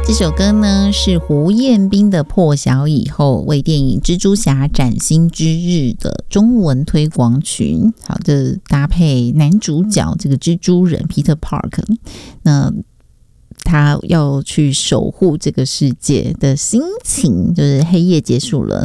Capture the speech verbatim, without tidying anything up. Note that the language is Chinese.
这首歌呢是胡彦斌的《破晓以后》，为电影《蜘蛛侠：崭新之日》的中文推广曲。好的，搭配男主角这个蜘蛛人 Peter Park， 那他要去守护这个世界的心情，就是黑夜结束了，